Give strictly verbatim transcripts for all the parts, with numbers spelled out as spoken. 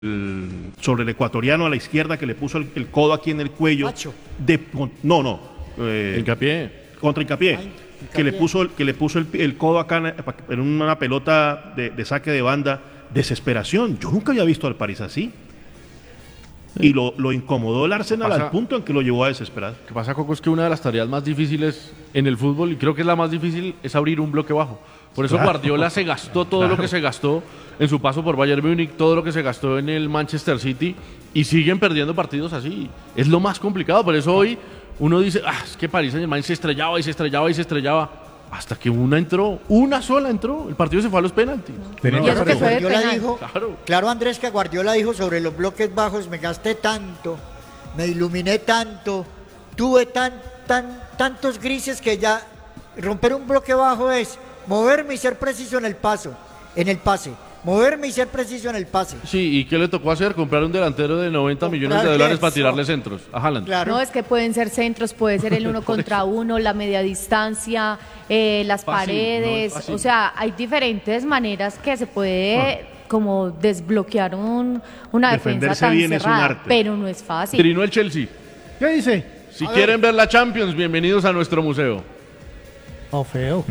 el, sobre el ecuatoriano a la izquierda que le puso el, el codo aquí en el cuello. De, no, no. Eh, Hincapié. Contra Hincapié. Ay, Hincapié. Que le puso, que le puso el, el codo acá en, en una pelota de, de saque de banda. Desesperación. Yo nunca había visto al París así. Y lo, lo incomodó el Arsenal pasa, al punto en que lo llevó a desesperar. Lo que pasa, Coco, es que una de las tareas más difíciles en el fútbol, y creo que es la más difícil, es abrir un bloque bajo. Por eso claro. Guardiola se gastó todo claro. lo que se gastó en su paso por Bayern Múnich, todo lo que se gastó en el Manchester City, y siguen perdiendo partidos así. Es lo más complicado. Por eso hoy uno dice, ah, es que París Saint-Germain se estrellaba y se estrellaba y se estrellaba. Hasta que una entró, una sola entró, el partido se fue a los penaltis. Pero no, que Guardiola dijo, claro. claro Andrés, que Guardiola dijo sobre los bloques bajos, me gasté tanto, me iluminé tanto, tuve tan, tan, tantos grises que ya romper un bloque bajo es moverme y ser preciso en el paso, en el pase. Moverme y ser preciso en el pase. Sí, ¿y qué le tocó hacer? Comprar un delantero de noventa millones de dólares para tirarle centros a Haaland. Claro. No, es que pueden ser centros, puede ser el uno contra uno, la media distancia, eh, las fácil, paredes. No o sea, hay diferentes maneras que se puede ah. como desbloquear un, una defensa tan cerrada, pero no es fácil. Trinó el Chelsea. ¿Qué dice? Si a quieren ver. ver la Champions, bienvenidos a nuestro museo. Oh, feo.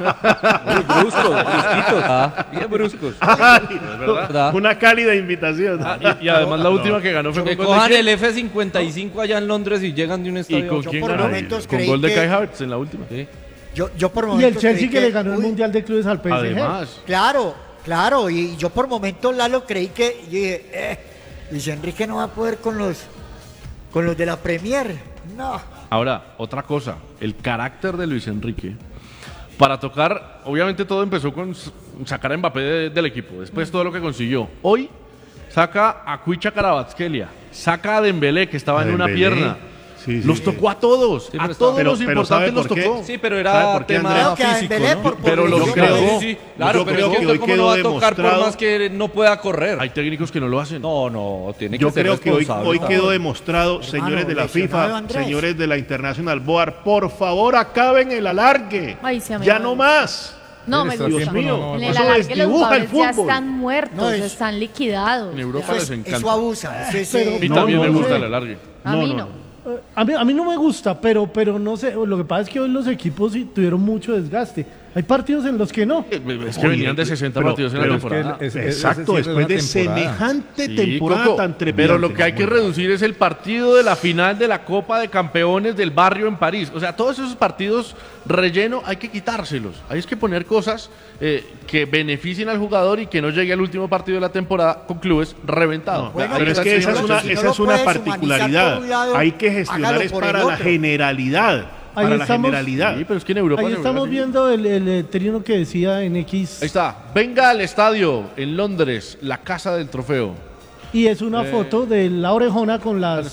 Muy bruscos, brusquitos. Ah, bien bruscos. Ay, ¿verdad? Una cálida invitación. Ah, y, y además la última que ganó fue que con cojan gol de el F cincuenta y cinco allá en Londres y llegan de un estadio. ¿Y con quién ganó? Con gol de Kai Havertz en la última. Sí. Yo, yo por y el Chelsea que, que le ganó uy, el Mundial de Clubes al P S G. Además. Claro, claro. Y yo por momentos, Lalo, creí que yo dije, eh, Luis Enrique no va a poder con los, con los de la Premier. No. Ahora, otra cosa. El carácter de Luis Enrique. Para tocar, obviamente todo empezó con sacar a Mbappé de, del equipo, después todo lo que consiguió. Hoy saca a Kvicha Kvaratskhelia, saca a Dembélé, que estaba a en Dembélé. una pierna. Sí, sí, los sí. tocó a todos, sí, a todos pero, los pero importantes los qué? tocó. Sí, pero era tema físico, ¿no? Por, por pero lo creo. Sí, sí. Claro, yo pero creo es que hoy ¿cómo quedó no va a tocar demostrado? por más que no pueda correr? Hay técnicos que no lo hacen. No, no, tiene que yo ser creo que hoy, hoy quedó ¿sabes? demostrado, Hermano, señores de la FIFA, FIFA, señores de la International Board, por favor acaben el alargue. Ay, se ya no más. No, me gusta. Dios mío, no, no, en el eso alargue los jugadores ya están muertos, no, es, están liquidados. En Europa eso les es, encanta. Eso abusa. Eso es, pero, a mí no, también no, me gusta no, el alargue. A mí no. no. A mí, a mí no me gusta, pero, pero no sé, lo que pasa es que hoy los equipos sí tuvieron mucho desgaste. Hay partidos en los que no. Es que Oye, venían de sesenta pero, partidos en la temporada. Es que es, es, Exacto, es, después de temporada. semejante sí, temporada Coco, tan tremenda. Pero lo que hay que reducir es el partido de la final de la Copa de Campeones del barrio en París. O sea, todos esos partidos relleno hay que quitárselos. Hay que poner cosas eh, que beneficien al jugador y que no llegue al último partido de la temporada con clubes reventados. No, bueno, pero es que esa es una, si esa no es una particularidad. Lado, hay que gestionar es para la generalidad. Ahí para estamos, la generalidad. Sí, pero es que en Europa ahí estamos viendo el, el trino que decía en X. Ahí está. Venga al estadio en Londres, la casa del trofeo. Y es una eh, foto de la orejona con las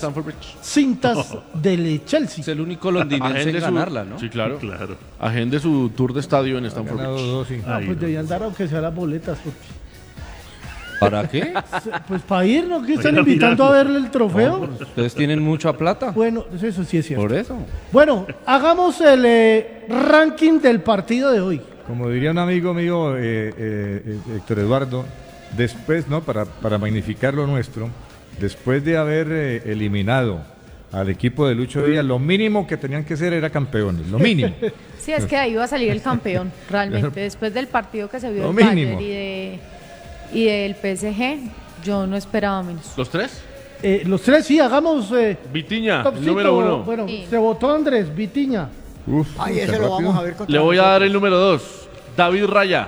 cintas oh. del Chelsea. Es el único londinense en ganarla, ¿no? Sí, claro. claro. Agende su tour de estadio en Stamford Bridge. Dos, sí. Ah, pues debían dar aunque sea las boletas. Porque... ¿Para qué? Pues para ir, ¿no? Que están invitando a verle el trofeo. No, ustedes tienen mucha plata. Bueno, eso sí es cierto. Por eso. Bueno, hagamos el eh, ranking del partido de hoy. Como diría un amigo mío, eh, eh, Héctor Eduardo, después, ¿no? Para, para magnificar lo nuestro, después de haber eh, eliminado al equipo de Lucho Díaz, lo mínimo que tenían que ser era campeones, lo mínimo. Sí, es que ahí iba a salir el campeón, realmente. Después del partido que se vio lo del mínimo. Bayern y de... Y del P S G, yo no esperaba menos. ¿Los tres? Eh, los tres, sí, hagamos... Eh, Vitiña, el número uno. Bueno, sí. Se votó Andrés, Vitiña. Uf, Ay, ese lo vamos a ver contra Le voy a dar el número dos, David Raya.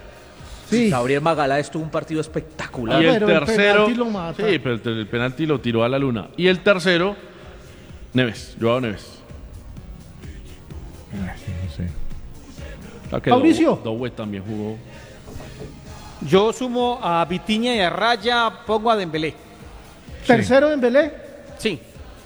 Sí. Gabriel Magaláes tuvo un partido espectacular. Y el pero tercero... El lo mata. Sí, pero el, el penalti lo tiró a la luna. Y el tercero, Neves, Joao Neves. No sé. Claro que Mauricio. Dowe también jugó. Yo sumo a Vitiña y a Raya, pongo a Dembélé. ¿Tercero Dembélé? Sí.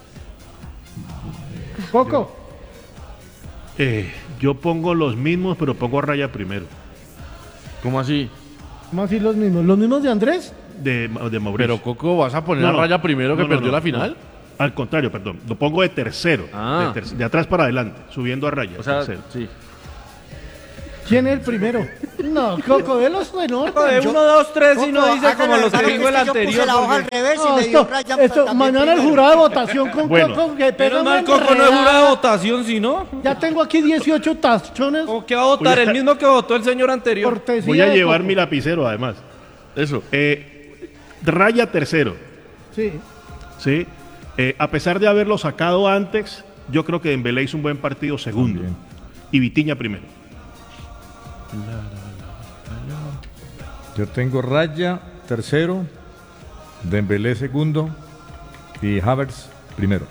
¿Coco? Eh, yo pongo los mismos, pero pongo a Raya primero. ¿Cómo así? ¿Cómo así los mismos? ¿Los mismos de Andrés? De, de Mauricio. Pero Coco, ¿vas a poner no, a no, Raya primero que no, no, perdió no, la final? No. Al contrario, perdón. Lo pongo de tercero. Ah. De, ter de atrás para adelante, subiendo a Raya. O sea, tercero. sí. ¿Quién es el primero? No, Cocodelo de Norte. De uno, dos, tres y no Coco, dice como hágale los que hermano, dijo el es que yo anterior. puse la hoja al porque- revés y No, me dio esto, Ryan esto, también mañana el primero. jurado de votación con Bueno. Coco. Que Menos pega mal una Coco no es enredada. jurado de votación, si no. Ya tengo aquí dieciocho tachones. ¿Cómo que va a votar? El mismo que votó el señor anterior. Cortesía Voy a de llevar Coco. mi lapicero además. Eso. Eh, Raya tercero, Sí. ¿sí? Eh, a pesar de haberlo sacado antes, yo creo que Dembélé hizo un buen partido segundo. También. Y Vitinha primero. Yo tengo Raya tercero, Dembélé segundo y Havertz primero.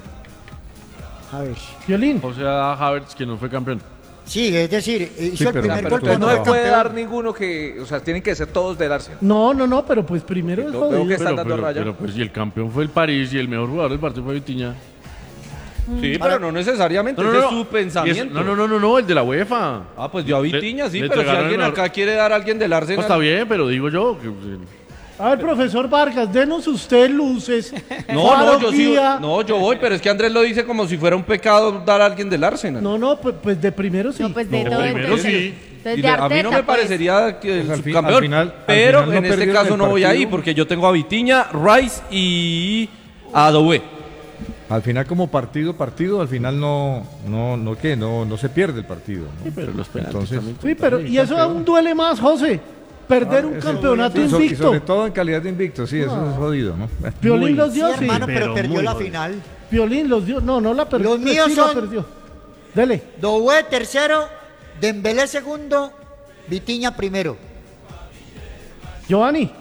A ver. Violín. O sea, Havertz, que no fue campeón. Sí, es decir, hizo Sí, el pero- primer pero gol, tú- pero No no se fue puede campeón. dar ninguno que. O sea, tienen que ser todos del Arsenal. No, no, no, pero pues primero es Lo veo jodido. que está- Pero, dando pero, raya. pero, pues, y el campeón fue el París y el mejor jugador del partido fue Vitinha. Sí, pero no necesariamente. ese es su Y es- pensamiento. no, no, no, no, no, el de la UEFA. Ah, pues yo a Vitiña, Le- sí, le pero si entregaron alguien el- acá quiere dar a alguien del No, Arsenal. está bien, pero digo yo. Que, pues, A ver, profesor Vargas, denos usted luces. No, faro, no, yo sí. guía. No, yo voy, pero es que Andrés lo dice como si fuera un pecado dar a alguien del Arsenal. No, no, pues, pues de primero sí. No, pues de No, todo. primero entonces- sí. entonces Y de le- a mí no Arteta, me pues. parecería que el Pues al fin- subcampeón, al final- al pero final no en este perdieron caso el no voy partido. ahí porque yo tengo a Vitiña, Rice y a Doué. Al final como partido, partido, al final no, no, no, ¿qué? No, no se pierde el partido. ¿no? sí, pero los penaltis Entonces- también Sí, pero cuentan, y eso aún duele más, José. Perder un Ese- campeonato y so- y invicto. sobre todo en calidad de invicto, sí, eso es jodido, ¿no? Violín Muy- los dio, Sí, sí. hermano, pero, pero perdió muy la jodido. final. Violín los dio. No, no la perdió. Los míos sí la son- perdió. Dele. Doué tercero, Dembélé segundo, Vitiña primero. Giovanni.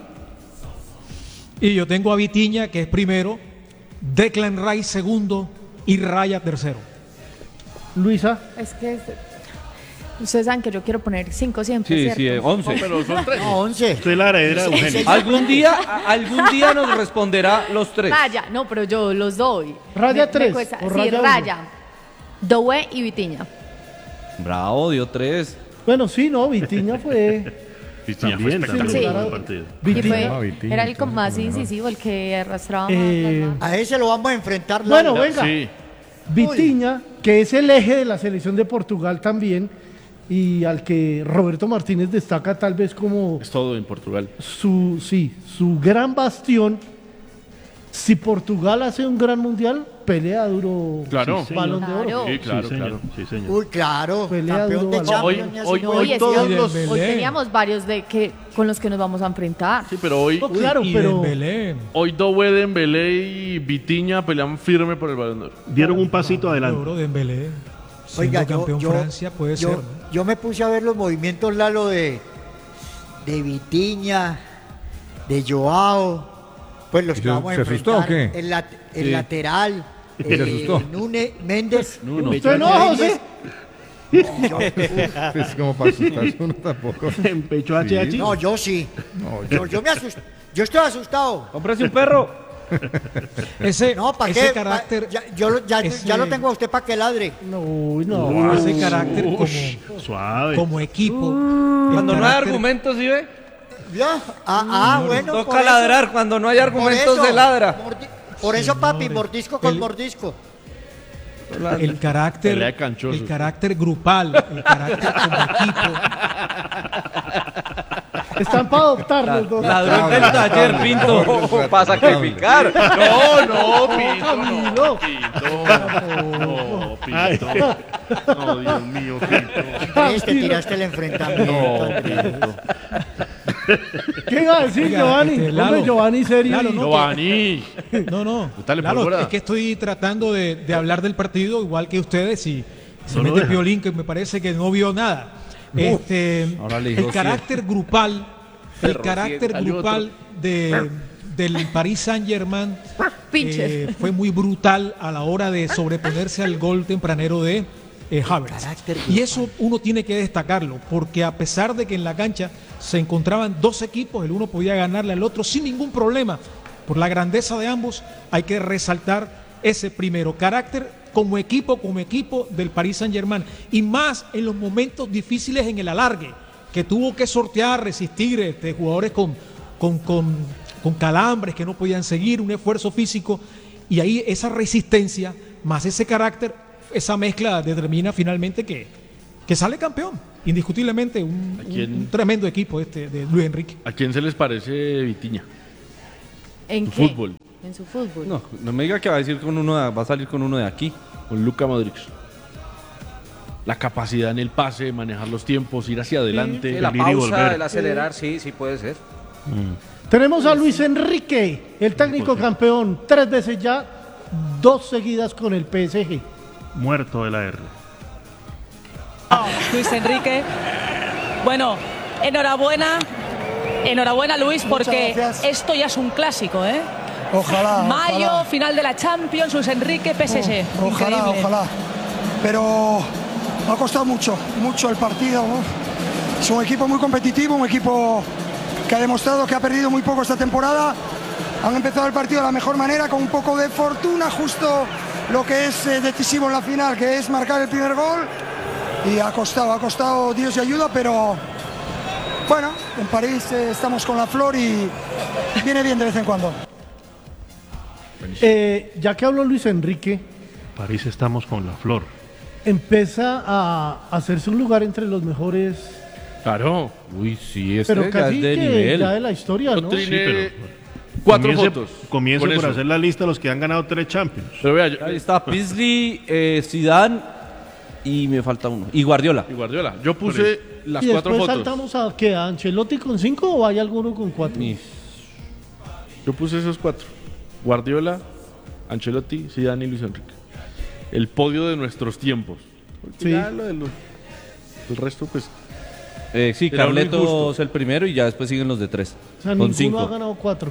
Y yo tengo a Vitiña, que es primero, Declan Rice segundo y Raya tercero. Luisa. Es que es- ustedes saben que yo quiero poner cinco siempre, Sí, ¿cierto? sí, eh, once. Pero son tres. No, once. Usted es la heredera de Sí, Eugenio. sí. Algún día, a- algún día nos responderá los tres. Raya, no, pero yo los doy. Raya Me- me tres, cuesta- o sí, raya uno. Raya. Doué y Vitiña. Bravo, dio tres. Bueno, sí, no, Vitiña fue. Vitinha fue Sí. espectacular el partido. Y Vitiña. fue, no, Vitiña, era el con entonces, más como mejor. incisivo, el que arrastraba más. Eh, las manos. A ese lo vamos a enfrentar. Bueno, Laura. venga. Sí. Vitiña, que es el eje de la selección de Portugal también, y al que Roberto Martínez destaca tal vez como Es todo en Portugal. su, sí, su gran bastión. Si Portugal hace un gran mundial, pelea duro Claro. Sí, balón de Claro. oro. Sí, claro, sí, señor. claro. Sí, señor. Uy, claro. Pelea Campeón duro de balón. Champions. Hoy- y así hoy- no. No, y es que todos hoy, los- hoy teníamos varios de que con los que nos vamos a enfrentar. Sí, pero hoy, No, claro, y pero Dembélé, hoy Doué, Dembélé y Vitiña pelean firme por el Balón de Oro. Dieron un pasito adelante. oro Dembélé, siendo Oiga, yo, campeón yo, Francia puede yo, ser, ¿no? yo me puse a ver los movimientos, Lalo, de, de Vitiña, de Joao, pues los ¿Y que se- vamos a se asustó enfrentar. o qué? El, lat- el Sí. lateral, ¿Se eh, asustó? Núñez, Méndez. usted no, José. Es como para asustarse uno tampoco. Empechó a H H. No, yo sí. No, Yo, yo me asusté. Yo estoy asustado. Cómprese un perro. Ese, No, ¿para ese qué? carácter, Pa- ya, yo lo- ya, ese- ya lo tengo a usted para que ladre. No, uy, no. ese carácter como, Suave. como equipo. Cuando el no hay carácter- argumentos, ¿sí ve? Ya. Ah, ah, bueno. por Toca eso- ladrar. Cuando no hay por argumentos, eso, se ladra. mordi- Por eso, papi, Señores, mordisco con el- mordisco. El carácter, Pelea de canchosos. el carácter grupal, el carácter como equipo. Están para adoptar los dos. Ladrón del taller, Pinto. Para sacrificar. No, no, Pinto, Camilo. no, Pinto. No, Pinto. No, Dios mío, Pinto. Este tiraste el enfrentamiento. No, Pinto. ¿Qué iba a decir Oiga, Giovanni? este, Lalo, Hombre, Giovanni serio. Lalo, y- no. Giovanni. No, no. Dale, Lalo, pólvora. es que estoy tratando de, de hablar del partido igual que ustedes y se No lo mete deja. Piolín que me parece que no vio nada. Este, ahora le dijo el carácter grupal, el Perro carácter ciego. grupal de, del Paris Saint Germain Pinche. fue muy brutal a la hora de sobreponerse al gol tempranero de eh, Havertz. Carácter Y eso uno tiene que destacarlo, porque a pesar de que en la cancha se encontraban dos equipos, el uno podía ganarle al otro sin ningún problema. Por la grandeza de ambos, hay que resaltar ese primero carácter como equipo, como equipo del Paris Saint-Germain. Y más en los momentos difíciles en el alargue, que tuvo que sortear, resistir este, jugadores con, con, con, con calambres que no podían seguir, un esfuerzo físico. Y ahí esa resistencia, más ese carácter, esa mezcla determina finalmente que, que sale campeón. indiscutiblemente un, un, un tremendo equipo este de Luis Enrique. ¿A quién se les parece Vitinha? ¿En su qué? fútbol. En su fútbol. No, no me diga que va a decir con uno de, va a salir con uno de aquí. Con Luka Modric. La capacidad en el pase, manejar los tiempos, ir hacia adelante. Sí, la el ir y pausa, volver. el acelerar, sí, sí puede ser. Mm. Tenemos a Luis Enrique, el técnico campeón, tres veces ya, dos seguidas con el P S G. Muerto de la R. Luis Enrique, bueno, enhorabuena, enhorabuena Luis, porque esto ya es un clásico, ¿eh? Ojalá. Mayo, ojalá. final de la Champions, Luis Enrique, P S G. Oh, ojalá, Increíble. ojalá. Pero ha costado mucho, mucho el partido, ¿no? Es un equipo muy competitivo, un equipo que ha demostrado que ha perdido muy poco esta temporada. Han empezado el partido de la mejor manera, con un poco de fortuna, justo lo que es eh, decisivo en la final, que es marcar el primer gol. Y ha costado, ha costado Dios y ayuda, pero bueno, en París eh, estamos con la flor y viene bien de vez en cuando. Eh, ya que habló Luis Enrique, París estamos con la flor. empieza a hacerse un lugar entre los mejores. Claro. Uy, sí, este Pero ya casi es de que nivel. ya de la historia, ¿no? Tiene Sí, pero cuatro comience, fotos. Comience con por eso. hacer la lista de los que han ganado tres Champions. Pero vea, yo- Ahí está Paisley, eh, Zidane y me falta uno. Y Guardiola. y Guardiola. Yo puse las Y cuatro después fotos. saltamos a, ¿qué? ¿A Ancelotti con cinco o hay alguno con cuatro? Y- Yo puse esos cuatro. Guardiola, Ancelotti, Zidane y Luis Enrique. El podio de nuestros tiempos. Porque Sí. ya lo de los- el resto, pues, Eh, sí, Era muy Carletos justo. el primero y ya después siguen los de tres. O sea, con ninguno cinco. ha ganado cuatro.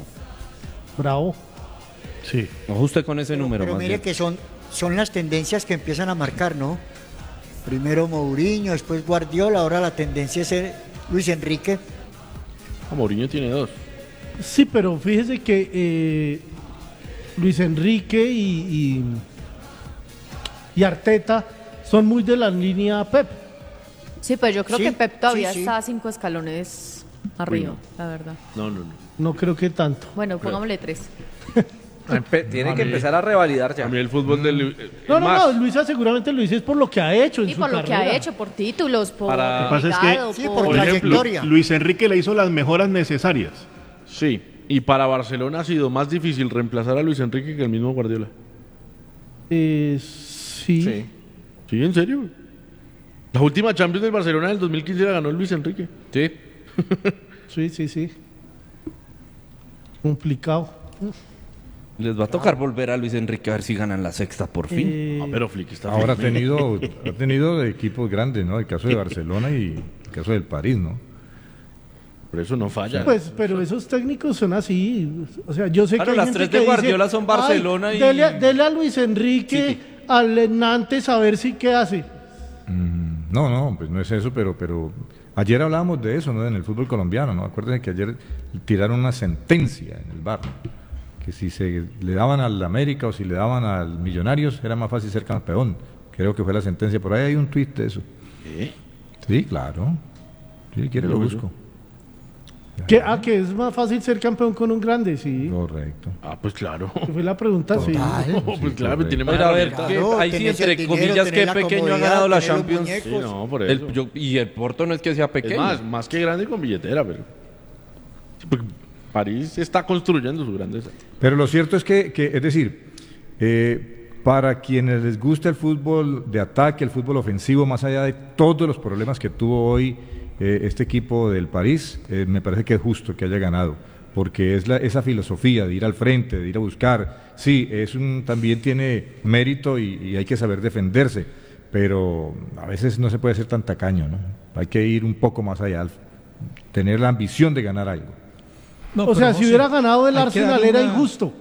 Bravo. Sí. Ajuste con ese número. Pero más mire bien. que son, son las tendencias que empiezan a marcar, ¿no? Primero Mourinho, después Guardiola, ahora la tendencia es ser Luis Enrique. a Mourinho tiene dos. Sí, pero fíjese que eh, Luis Enrique y, y, y Arteta son muy de la línea Pep. Sí, pero yo creo Sí, que Pep todavía sí, sí. está cinco escalones arriba, la verdad. No, no, no. No creo que tanto. Bueno, pongámosle tres. Empe- tiene que empezar a revalidar ya. A mí el fútbol del... eh, No, no, más, no, Luisa seguramente lo dice es por lo que ha hecho en Y su por lo que carrera. ha hecho, por títulos, por Para- Lo que pasa es que, legado, Sí, por... por Por ejemplo, trayectoria. Luis Enrique le hizo las mejoras necesarias. Sí. Y para Barcelona ha sido más difícil reemplazar a Luis Enrique que el mismo Guardiola. Eh, sí. Sí. Sí, en serio. La última Champions del Barcelona del dos mil quince la ganó Luis Enrique. Sí. sí, sí, sí. Complicado. Les va a tocar volver a Luis Enrique a ver si ganan la sexta por fin. Eh, Ah, pero Flick está Ahora ha firme. tenido, ha tenido equipos grandes, ¿no? El caso de Barcelona y el caso del París, ¿no? Por eso no falla. Pues, pero esos técnicos son así. O sea, yo sé Claro, que hay las gente tres que de dice, Guardiola son Barcelona "Ay, y- Dele, a- dele a Luis Enrique, City". al Nantes, a ver si qué hace. Mm, No, no, pues no es eso, pero, pero ayer hablábamos de eso, ¿no? En el fútbol colombiano, ¿no? Acuérdense que ayer tiraron una sentencia en el V A R, que si se le daban al América o si le daban al Millonarios era más fácil ser campeón. Creo que fue la sentencia. Por ahí hay un tuit de eso. Sí, claro. Si quiere lo busco. Que, ah, que es más fácil ser campeón con un grande, sí. Correcto. Ah, pues claro. Que fue la pregunta, sí. No, pues claro, tiene más Pero a ver, herramientas. ¿qué- Claro, ahí sí, tenés entre el dinero, comillas, tenés qué la pequeño ha comodidad, ganado la tenés los Champions. muñecos. Sí, no, por eso. El- yo- y el Porto no es que sea Es pequeño. más, más que grande con billetera, pero... Sí, porque París está construyendo su grandeza. Pero lo cierto es que, que es decir, eh, para quienes les gusta el fútbol de ataque, el fútbol ofensivo, más allá de todos los problemas que tuvo hoy eh, este equipo del París, eh, me parece que es justo que haya ganado, porque es la, esa filosofía de ir al frente, de ir a buscar. Sí, es un, también tiene mérito y, y hay que saber defenderse, pero a veces no se puede ser tan tacaño, ¿no? Hay que ir un poco más allá, tener la ambición de ganar algo. No, O pero sea, José, si hubiera ganado el hay que Arsenal darle era una- injusto.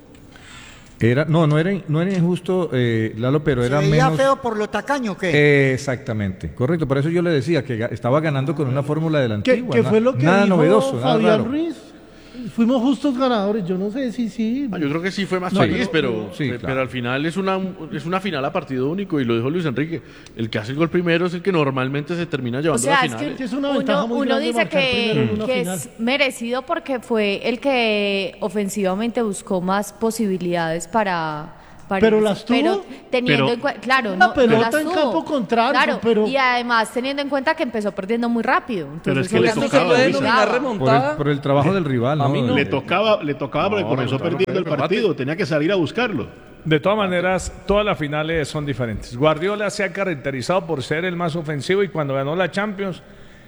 Era, no, no era, no era injusto, eh, Lalo, pero ¿Se era veía menos... feo por lo tacaño o qué? Eh, exactamente, correcto. Por eso yo le decía que ga- estaba ganando con una fórmula de la Que, antigua. que na- fue lo que nada dijo novedoso, nada Fabián raro. Ruiz. Fuimos justos ganadores. Yo no sé si sí. Ah, yo creo que sí fue más No, feliz, pero- pero, sí, pero claro. al final es una, es una final a partido único y lo dijo Luis Enrique. El que hace el gol primero es el que normalmente se termina O llevando sea, a es finales. que Es una ventaja uno, muy uno grande dice marcar primero en que, una que final. es merecido porque fue el que ofensivamente buscó más posibilidades para, Paredes, pero las tuvo. Pero teniendo pero, en cuenta, claro, una no, pelota no las en tuvo. campo contrario, claro, pero y además teniendo en cuenta que empezó perdiendo muy rápido. Entonces, pero es que le eso tocaba, se le Luis, olvidaba. por el, por el trabajo del rival, ¿no? A mí no. Le tocaba, le tocaba porque No, comenzó remontaron, perdiendo el pero partido, empate. tenía que salir a buscarlo. De todas maneras, todas las finales son diferentes. Guardiola se ha caracterizado por ser el más ofensivo y cuando ganó la Champions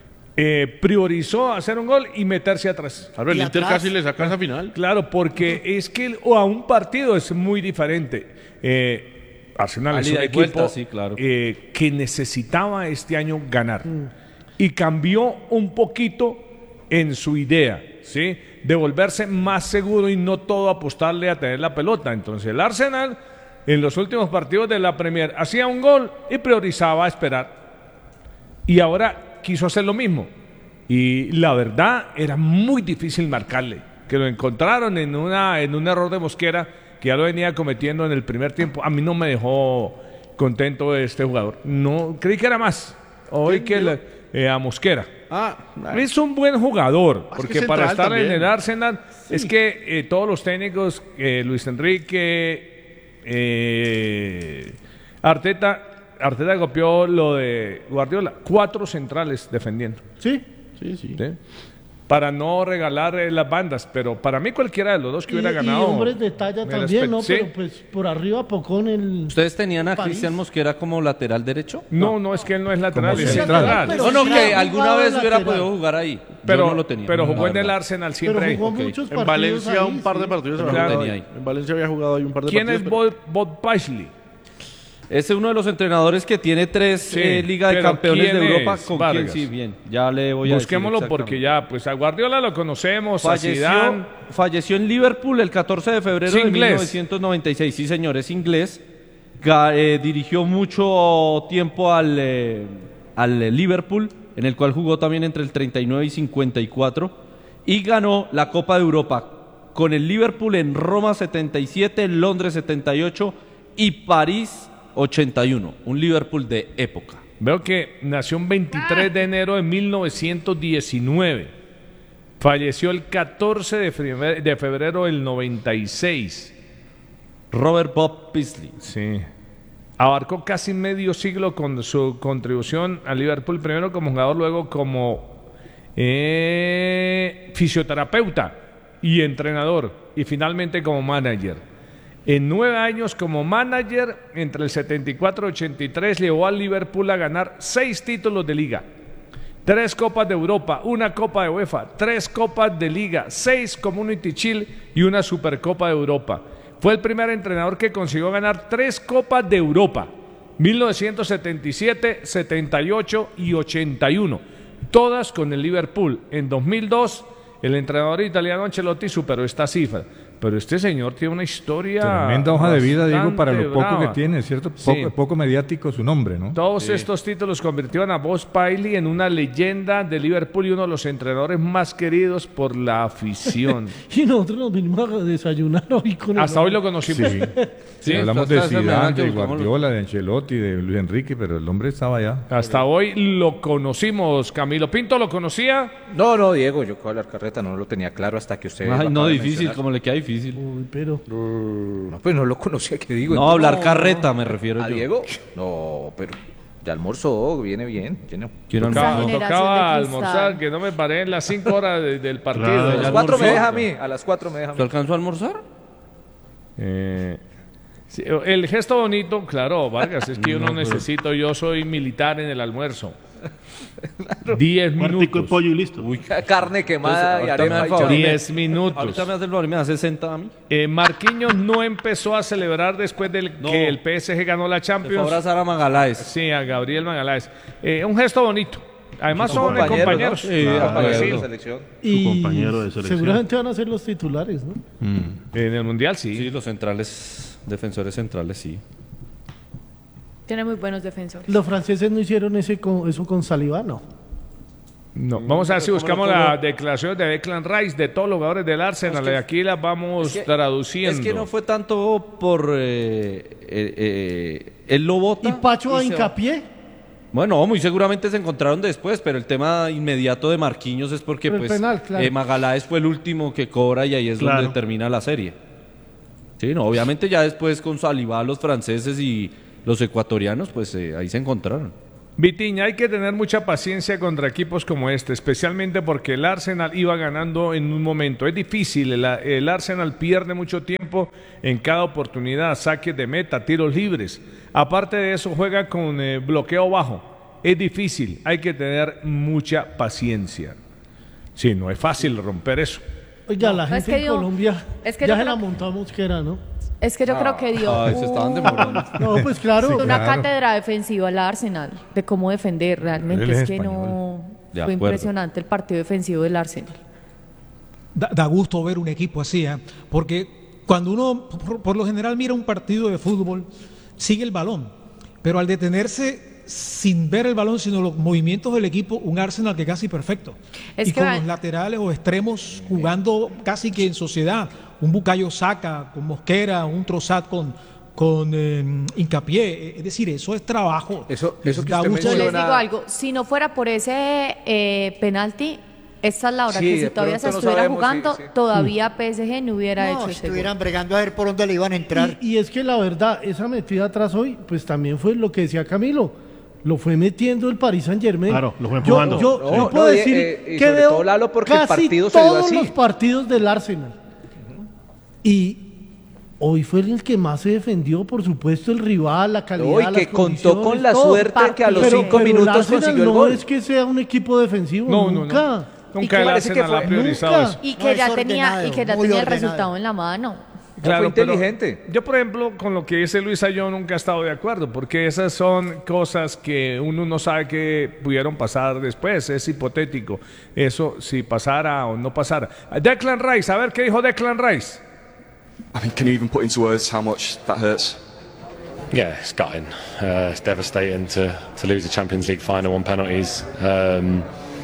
eh, priorizó hacer un gol y meterse atrás. Claro, el Inter casi le saca esa final. Claro, porque es que el- o a un partido es muy diferente. Eh, Arsenal A es un ida y equipo vuelta, sí, claro. eh, que necesitaba este año ganar y cambió un poquito en su idea, ¿sí? De volverse más seguro y no todo apostarle a tener la pelota. Entonces el Arsenal en los últimos partidos de la Premier hacía un gol y priorizaba esperar. Y ahora quiso hacer lo mismo. Y la verdad era muy difícil marcarle. Que lo encontraron en, una, en un error de Mosquera que ya lo venía cometiendo en el primer tiempo. A mí no me dejó contento este jugador. No, creí que era más. Hoy que le- eh, a Mosquera. Ah, Es un buen jugador, Más que porque para central estar en también. el Arsenal es que eh, todos los técnicos, eh, Luis Enrique, eh, Arteta, Arteta copió lo de Guardiola, cuatro centrales defendiendo. Sí. Sí, sí. ¿sí? Para no regalar eh, las bandas, pero para mí cualquiera de los dos que Y, hubiera y ganado. hombres de talla el también, aspecto- ¿no? sí. Pero pues por arriba Pocón el. ¿Ustedes tenían a París. Cristian Mosquera como lateral derecho? No, no, es que él no es lateral, Como es central. central. Pero No, no, sí que ha alguna jugado vez hubiera lateral. podido jugar ahí. Pero, Yo no lo tenía. pero la jugó en el verdad. Arsenal Pero siempre. jugó Ok. muchos En partidos Valencia ahí, un par de sí. partidos. Pero había lo jugado tenía ahí. ahí. En Valencia había jugado ahí un par de ¿Quién partidos. es pero- Bob, Bob Paisley? Es uno de los entrenadores que tiene tres Sí, eh, Liga de pero Campeones de ¿quién Europa. es, ¿Con Vargas? quién? Sí, bien. Ya le voy a Busquémoslo decir porque exactamente. ya, pues a Guardiola lo conocemos, a Falleció, Zidane. falleció en Liverpool el catorce de febrero ¿Es de inglés? mil novecientos noventa y seis. Sí, señor, es inglés. Ga- eh, dirigió mucho tiempo al, eh, al eh, Liverpool, en el cual jugó también entre el treinta y nueve y cincuenta y cuatro. Y ganó la Copa de Europa con el Liverpool en Roma setenta y siete, Londres setenta y ocho y París ochenta y uno. Un Liverpool de época. Veo que nació un veintitrés de enero de mil novecientos diecinueve. Falleció el catorce de febrero, de febrero del noventa y seis. Robert Bob Paisley. Sí. Abarcó casi medio siglo con su contribución al Liverpool, primero como jugador, luego como eh, fisioterapeuta y entrenador, y finalmente como manager. En nueve años como manager, entre el setenta y cuatro y ochenta y tres, llevó al Liverpool a ganar seis títulos de liga, tres copas de Europa, una copa de UEFA, tres copas de liga, seis Community Shield y una Supercopa de Europa. Fue el primer entrenador que consiguió ganar tres copas de Europa, mil novecientos setenta y siete, setenta y ocho y ochenta y uno, todas con el Liverpool. En dos mil dos, el entrenador italiano Ancelotti superó esta cifra. Pero este señor tiene una historia. Tremenda hoja de vida, digo, para lo poco brava. que tiene, ¿cierto? Sí. Poco, poco mediático su nombre, ¿no? Todos Sí. estos títulos convirtieron a Bob Paisley en una leyenda de Liverpool y uno de los entrenadores más queridos por la afición. Y nosotros nos vinimos a desayunar hoy con Hasta el- hoy lo conocimos. Sí. Sí, Hablamos de hasta esa semana Zidane, que de buscamos los- Guardiola, de Ancelotti, de Luis Enrique, pero el hombre estaba allá. Hasta hoy lo conocimos. Camilo Pinto lo conocía. No, no, Diego, yo con hablar carreta no lo tenía claro hasta que usted. lo Ay, acaba no, de difícil, mencionar. como le queda difícil. Uy, pero. No, pues no lo conocía, ¿qué digo? No, hablar carreta me refiero ¿A yo. Diego? No, pero ya almorzó, viene bien. Tiene... ¿Quién Tocaba, generación tocaba de cristal. almorzar, que no me paré en las cinco horas de- del partido. Claro. A las ¿Ya cuatro me almorzó? deja a mí, a las cuatro me deja a ¿Tú mí. alcanzó a almorzar? Eh, sí, el gesto bonito, claro, Vargas, es que yo no necesito, yo soy militar en el almuerzo. Diez Un artico de minutos. pollo y listo. Carne quemada y ahorita me da arepa el y favor. chorizo. Diez minutos. Ahorita me hace el favor y me da sesenta a mí. Eh, Marquinhos no empezó a celebrar después de No. que el P S G ganó la Se fue a Champions. abrazar a Magaláes. Sí, a Gabriel Magaláes. Eh, un gesto bonito. Además Son son eh, compañeros, compañeros. ¿no? Sí, Ah, de compañeros acuerdo. de selección. Y compañero de selección. seguramente van a ser los titulares, ¿no? En el Mundial sí. Sí, los centrales, defensores centrales, sí. Tiene muy buenos defensores. Los franceses no hicieron ese con, eso con Saliba, no. No, vamos a ver si buscamos la declaración de Declan Rice de todos los jugadores del Arsenal. Es que- y aquí la vamos Es que- traduciendo. Es que no fue tanto por... Eh, eh, eh, él lo bota. Y Pacho a se va. hincapié. Bueno, muy seguramente se encontraron después, pero el tema inmediato de Marquinhos es porque Por el pues, penal, claro. eh, Magaláes fue el último que cobra y ahí es Claro. donde termina la serie. Sí, no, obviamente ya después con Saliba, los franceses y los ecuatorianos, pues eh, ahí se encontraron. Vitinha, hay que tener mucha paciencia contra equipos como este, especialmente porque el Arsenal iba ganando en un momento. Es difícil, el, el Arsenal pierde mucho tiempo en cada oportunidad, saques de meta, tiros libres. Aparte de eso, juega con eh, bloqueo bajo. Es difícil, hay que tener mucha paciencia. Sí, no es fácil romper eso. Oiga, la No, es gente que en yo- Colombia es que ya yo se creo- la montó a Mosquera, ¿no? Es que yo creo que dio Ay, se estaban demorando. No, pues claro. una Claro. cátedra defensiva al Arsenal de cómo defender realmente. Él es Es que español. no De fue acuerdo. impresionante el partido defensivo del Arsenal. Da, da gusto ver un equipo así, ¿eh? Porque cuando uno, por, por lo general, mira un partido de fútbol, sigue el balón, pero al detenerse sin ver el balón, sino los movimientos del equipo, un Arsenal que casi perfecto. Es y que con va- los laterales o extremos jugando casi que en sociedad. Un Bukayo Saka con Mosquera, un Trossard con, con eh, Hincapié. Es decir, eso es trabajo. Eso, eso que Da usted gusto. Yo les menciona- digo algo, si no fuera por ese eh, penalti, esta es la hora Sí, que si de todavía se pronto no estuviera sabemos jugando, si- sí. todavía P S G no hubiera No, hecho ese gol. estuvieran bregando a ver por dónde le iban a entrar. Y, y es que la verdad, esa metida atrás hoy, pues también fue lo que decía Camilo. Lo fue metiendo el Paris Saint Germain. Claro, lo fue Yo, empujando. yo, No, yo no, puedo y, decir eh, y que sobre veo todo, Lalo, porque el casi partido se dio todos así. los partidos del Arsenal. Y hoy fue el que más se defendió, por supuesto, el rival, la calidad, No, y las que contó con condiciones, la todo. suerte que a los Pero- cinco pero el minutos Arsenal consiguió el no gol. es que sea un equipo defensivo, No, no, no. nunca. Nunca que el parece que Arsenal ha fue- priorizado nunca. eso. Y No, que es ya tenía, ordenado, y que ya muy tenía el ordenado. resultado en la mano. Fue pero inteligente. yo, por ejemplo, con lo que dice Luisa, yo nunca he estado de acuerdo, porque esas son cosas que uno no sabe que pudieron pasar después, es hipotético. Eso, si pasara o no pasara. Declan Rice, a ver qué dijo Declan Rice. I mean, can you even put into words how much that hurts? Yeah, it's gutting. Uh, it's devastating to, to lose the Champions League final on penalties. Um,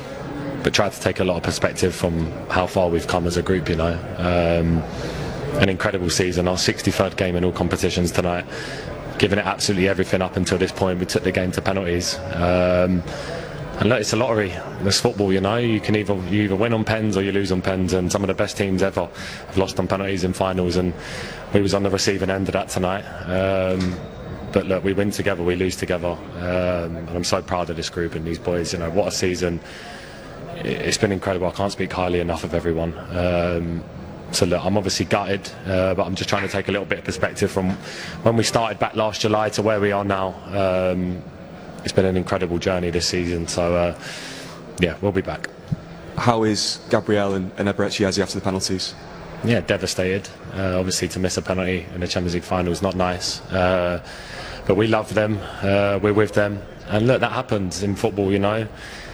but try to take a lot of perspective from how far we've come as a group, you know. Um, an incredible season, our sixty-third game in all competitions tonight. Giving it absolutely everything up until this point. We took the game to penalties. Um, and look, it's a lottery. It's football, you know. You can either you either win on pens or you lose on pens. And some of the best teams ever have lost on penalties in finals. And we was on the receiving end of that tonight. Um, but look, we win together, we lose together. Um, and I'm so proud of this group and these boys. You know, what a season. It- It's been incredible. I can't speak highly enough of everyone. Um, So look, I'm obviously gutted, uh, but I'm just trying to take a little bit of perspective from when we started back last July to where we are now. Um, it's been an incredible journey this season, so uh, yeah, we'll be back. How is Gabriel and, and Eberechi after the penalties? Yeah, devastated. Uh, obviously, to miss a penalty in the Champions League final is not nice, uh, but we love them. Uh, we're with them, and look, that happens in football, you know.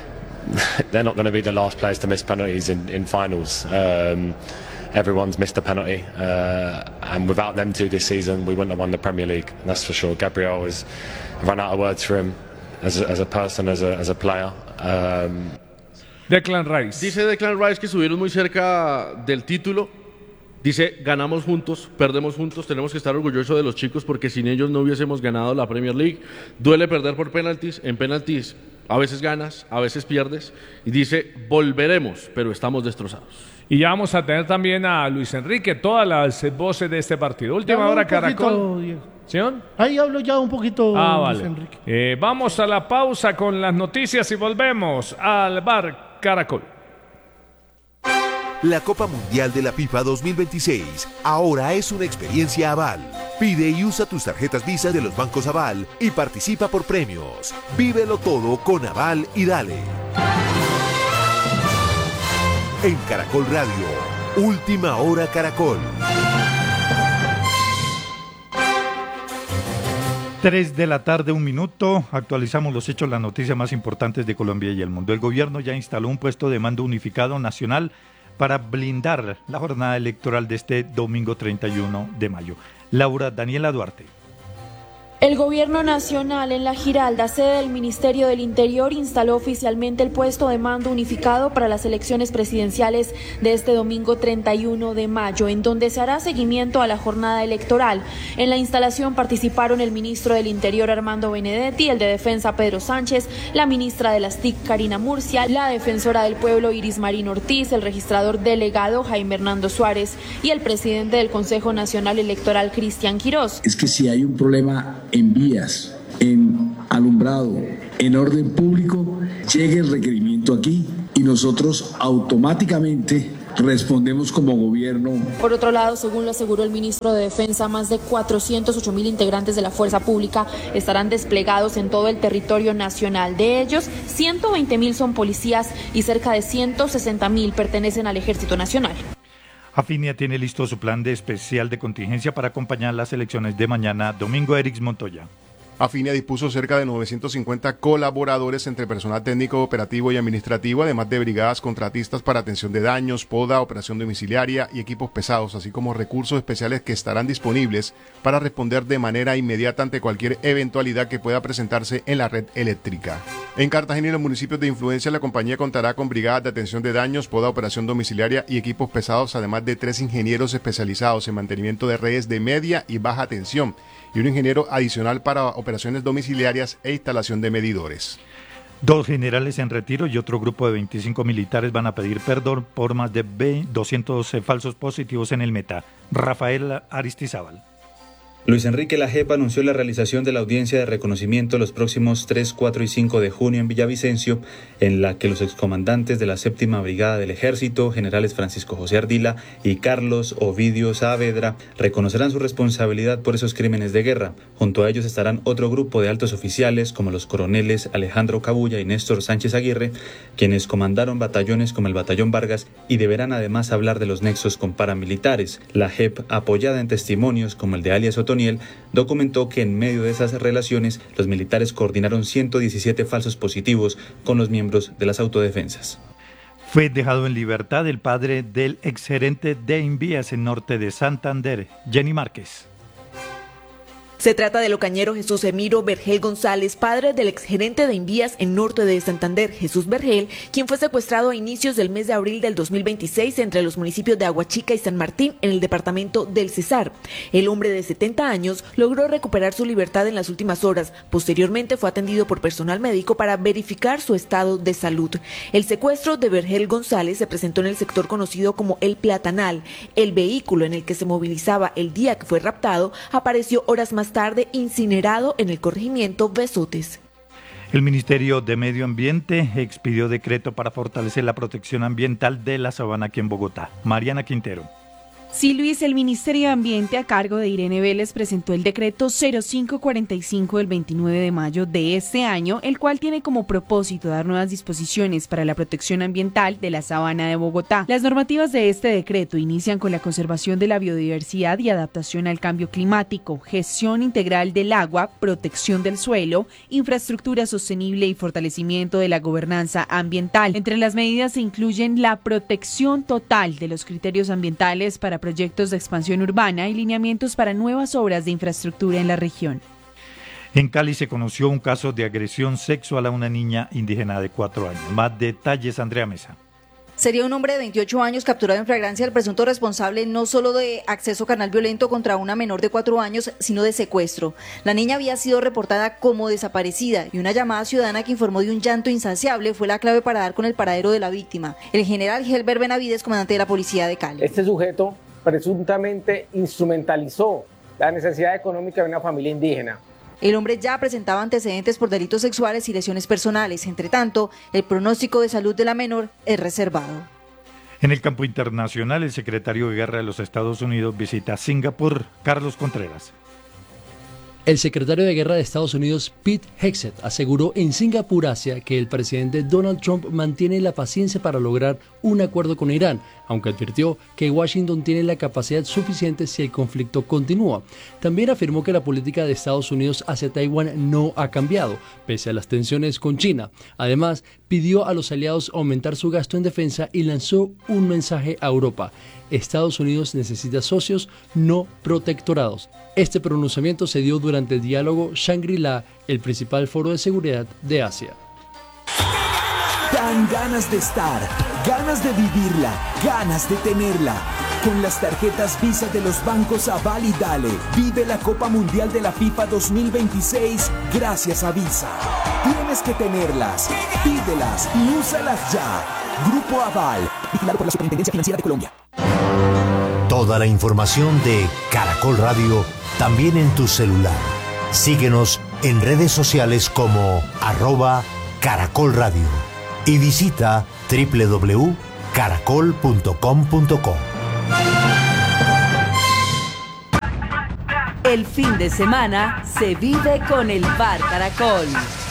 They're not going to be the last players to miss penalties in, in finals. Um, Everyone's missed a penalty, uh, and without them two this season, we wouldn't have won the Premier League. That's for sure. Gabriel has run out of words for him as a, as a person, as a, as a player. Um, Declan Rice. Dice Declan Rice que estuvieron muy cerca del título. Dice, ganamos juntos, perdemos juntos, tenemos que estar orgullosos de los chicos porque sin ellos no hubiésemos ganado la Premier League. Duele perder por penaltis, en penaltis a veces ganas, a veces pierdes. Y dice, volveremos, pero estamos destrozados. Y ya vamos a tener también a Luis Enrique, todas las voces de este partido. Última Hablo hora, un poquito, Caracol. Diego. ¿Señor? Ahí hablo ya un poquito, Ah, Luis vale. Enrique. Eh, vamos a la pausa con las noticias y volvemos al bar Caracol. La Copa Mundial de la FIFA dos mil veintiséis ahora es una experiencia Aval. Pide y usa tus tarjetas Visa de los bancos Aval y participa por premios. Vívelo todo con Aval y dale. En Caracol Radio, Última Hora Caracol. Tres de la tarde, un minuto. Actualizamos los hechos, las noticias más importantes de Colombia y el mundo. El gobierno ya instaló un puesto de mando unificado nacional para blindar la jornada electoral de este domingo treinta y uno de mayo. Laura Daniela Duarte. El Gobierno Nacional en La Giralda, sede del Ministerio del Interior, instaló oficialmente el puesto de mando unificado para las elecciones presidenciales de este domingo treinta y uno de mayo, en donde se hará seguimiento a la jornada electoral. En la instalación participaron el ministro del Interior Armando Benedetti, el de Defensa Pedro Sánchez, la ministra de las T I C Karina Murcia, la defensora del pueblo Iris Marín Ortiz, el registrador delegado Jaime Hernando Suárez y el presidente del Consejo Nacional Electoral Cristian Quirós. Es que si hay un problema en vías, en alumbrado, en orden público, llegue el requerimiento aquí y nosotros automáticamente respondemos como gobierno. Por otro lado, según lo aseguró el ministro de Defensa, más de cuatrocientos ocho mil integrantes de la Fuerza Pública estarán desplegados en todo el territorio nacional. De ellos, ciento veinte mil son policías y cerca de ciento sesenta mil pertenecen al Ejército Nacional. Afinia tiene listo su plan de especial de contingencia para acompañar las elecciones de mañana domingo. Erix Montoya. Afinia dispuso cerca de novecientos cincuenta colaboradores entre personal técnico, operativo y administrativo, además de brigadas contratistas para atención de daños, poda, operación domiciliaria y equipos pesados, así como recursos especiales que estarán disponibles para responder de manera inmediata ante cualquier eventualidad que pueda presentarse en la red eléctrica. En Cartagena y los municipios de influencia, la compañía contará con brigadas de atención de daños, poda, operación domiciliaria y equipos pesados, además de tres ingenieros especializados en mantenimiento de redes de media y baja tensión y un ingeniero adicional para operaciones domiciliarias e instalación de medidores. Dos generales en retiro y otro grupo de veinticinco militares van a pedir perdón por más de doscientos falsos positivos en el Meta. Rafael Aristizábal. Luis Enrique Lajepa anunció la realización de la audiencia de reconocimiento los próximos tres, cuatro y cinco de junio en Villavicencio, en la que los excomandantes de la séptima Brigada del Ejército, generales Francisco José Ardila y Carlos Ovidio Saavedra, reconocerán su responsabilidad por esos crímenes de guerra. Junto a ellos estarán otro grupo de altos oficiales como los coroneles Alejandro Cabulla y Néstor Sánchez Aguirre, quienes comandaron batallones como el Batallón Vargas y deberán además hablar de los nexos con paramilitares. La J E P, apoyada en testimonios como el de alias Otoniel, documentó que en medio de esas relaciones los militares coordinaron ciento diecisiete falsos positivos con los miembros de las autodefensas. Fue dejado en libertad el padre del exgerente de Invías en norte de Santander, Jenny Márquez. Se trata del ocañero Jesús Emiro Vergel González, padre del exgerente de Invías en norte de Santander, Jesús Vergel, quien fue secuestrado a inicios del mes de abril del dos mil veintiséis entre los municipios de Aguachica y San Martín en el departamento del Cesar. El hombre de setenta años logró recuperar su libertad en las últimas horas. Posteriormente fue atendido por personal médico para verificar su estado de salud. El secuestro de Vergel González se presentó en el sector conocido como El Platanal. El vehículo en el que se movilizaba el día que fue raptado apareció horas más tarde incinerado en el corregimiento Besotes. El Ministerio de Medio Ambiente expidió decreto para fortalecer la protección ambiental de la sabana aquí en Bogotá. Mariana Quintero. Sí, Luis, el Ministerio de Ambiente a cargo de Irene Vélez presentó el decreto cero cinco cuarenta y cinco del veintinueve de mayo de este año, el cual tiene como propósito dar nuevas disposiciones para la protección ambiental de la sabana de Bogotá. Las normativas de este decreto inician con la conservación de la biodiversidad y adaptación al cambio climático, gestión integral del agua, protección del suelo, infraestructura sostenible y fortalecimiento de la gobernanza ambiental. Entre las medidas se incluyen la protección total de los criterios ambientales para proyectos de expansión urbana y lineamientos para nuevas obras de infraestructura en la región. En Cali se conoció un caso de agresión sexual a una niña indígena de cuatro años. Más detalles, Andrea Mesa. Sería un hombre de veintiocho años capturado en flagrancia, el presunto responsable no solo de acceso carnal violento contra una menor de cuatro años, sino de secuestro. La niña había sido reportada como desaparecida y una llamada ciudadana que informó de un llanto insaciable fue la clave para dar con el paradero de la víctima. El general Helber Benavides, comandante de la policía de Cali. Este sujeto presuntamente instrumentalizó la necesidad económica de una familia indígena. El hombre ya presentaba antecedentes por delitos sexuales y lesiones personales. Entre tanto, el pronóstico de salud de la menor es reservado. En el campo internacional, el secretario de Guerra de los Estados Unidos visita Singapur. Carlos Contreras. El secretario de Guerra de Estados Unidos, Pete Hegseth, aseguró en Singapur, Asia, que el presidente Donald Trump mantiene la paciencia para lograr un acuerdo con Irán, aunque advirtió que Washington tiene la capacidad suficiente si el conflicto continúa. También afirmó que la política de Estados Unidos hacia Taiwán no ha cambiado, pese a las tensiones con China. Además, pidió a los aliados aumentar su gasto en defensa y lanzó un mensaje a Europa. Estados Unidos necesita socios, no protectorados. Este pronunciamiento se dio durante el diálogo Shangri-La, el principal foro de seguridad de Asia. Dan ganas de estar, ganas de vivirla, ganas de tenerla. Con las tarjetas Visa de los bancos Aval y Dale, vive la Copa Mundial de la FIFA dos mil veintiséis gracias a Visa. Tienes que tenerlas, pídelas y úsalas ya. Grupo Aval, vigilado por la Superintendencia Financiera de Colombia. Toda la información de Caracol Radio también en tu celular. Síguenos en redes sociales como arroba Caracol Radio y visita doble u doble u doble u punto caracol punto com punto co. El fin de semana se vive con el Bar Caracol.